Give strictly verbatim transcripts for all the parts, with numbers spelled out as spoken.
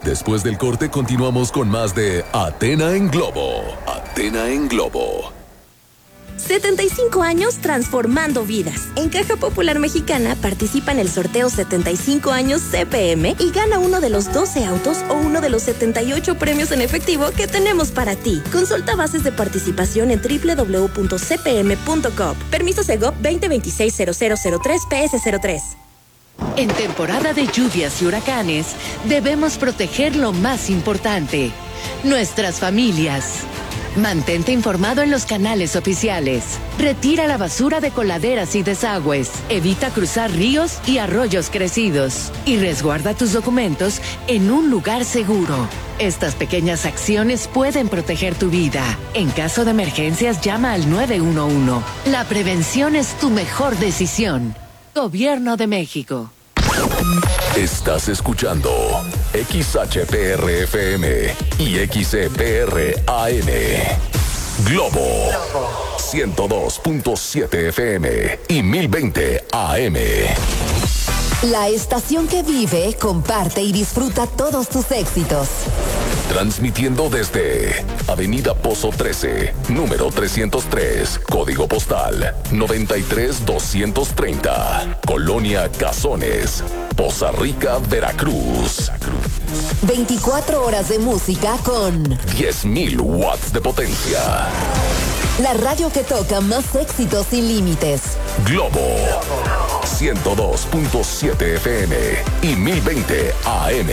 Después del corte continuamos con más de Athena en Globo. Athena en Globo. setenta y cinco años transformando vidas. En Caja Popular Mexicana participa en el sorteo setenta y cinco años C P M y gana uno de los doce autos o uno de los setenta y ocho premios en efectivo que tenemos para ti. Consulta bases de participación en doble u doble u doble u punto c p m punto com. Permiso Segov veinte veintiséis cero cero cero tres P S cero tres. En temporada de lluvias y huracanes, debemos proteger lo más importante, nuestras familias. Mantente informado en los canales oficiales. Retira la basura de coladeras y desagües. Evita cruzar ríos y arroyos crecidos. Y resguarda tus documentos en un lugar seguro. Estas pequeñas acciones pueden proteger tu vida. En caso de emergencias, llama al nueve uno uno. La prevención es tu mejor decisión. Gobierno de México. Estás escuchando X H P R F M y X E P R A M. Globo ciento dos punto siete F M y mil veinte A M. La estación que vive, comparte y disfruta todos tus éxitos. Transmitiendo desde Avenida Pozo trece, número trescientos tres, código postal noventa y tres doscientos treinta, Colonia Cazones, Poza Rica, Veracruz. veinticuatro horas de música con diez mil watts de potencia. La radio que toca más éxitos sin límites. Globo ciento dos punto siete F M y mil veinte A M.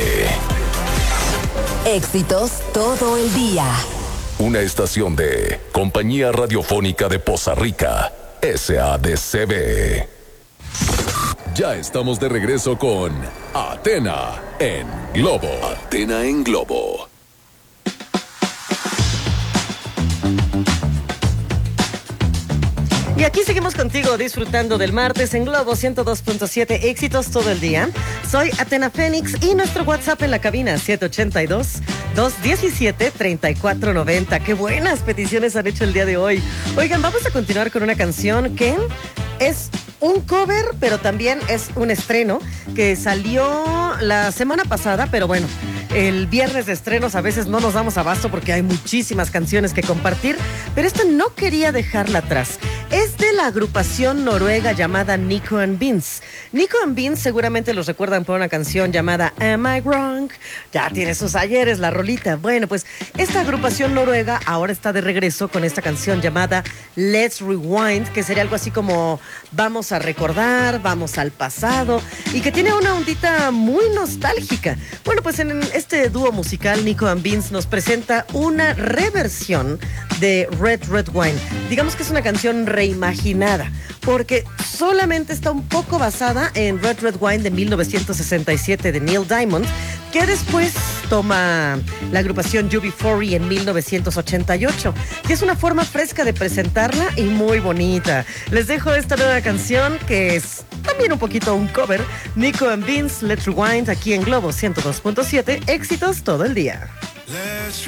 Éxitos todo el día. Una estación de Compañía Radiofónica de Poza Rica, S A D C B. Ya estamos de regreso con Athena en Globo. Athena en Globo. Y aquí seguimos contigo disfrutando del martes en Globo ciento dos punto siete, éxitos todo el día. Soy Athena Fénix y nuestro WhatsApp en la cabina siete ocho dos, dos uno siete, tres cuatro nueve cero. Qué buenas peticiones han hecho el día de hoy. Oigan, vamos a continuar con una canción que es un cover, pero también es un estreno que salió la semana pasada, pero bueno, el viernes de estrenos a veces no nos damos abasto porque hay muchísimas canciones que compartir, pero esta no quería dejarla atrás. Es de la agrupación noruega llamada Nico and Vince. Nico and Vince seguramente los recuerdan por una canción llamada Am I Wrong? Ya tiene sus ayeres la rolita. Bueno, pues esta agrupación noruega ahora está de regreso con esta canción llamada Let's Rewind, que sería algo así como vamos a recordar, vamos al pasado, y que tiene una ondita muy nostálgica. Bueno, pues en este dúo musical Nico and Vince nos presenta una reversión de Red Red Wine. Digamos que es una canción reimaginada, porque solamente está un poco basada en Red Red Wine de mil novecientos sesenta y siete de Neil Diamond, que después toma la agrupación U B cuarenta en mil novecientos ochenta y ocho, y es una forma fresca de presentarla y muy bonita. Les dejo esta nueva canción que es también un poquito un cover, Nico and Vince, Let's Rewind, aquí en Globo ciento dos punto siete, éxitos todo el día.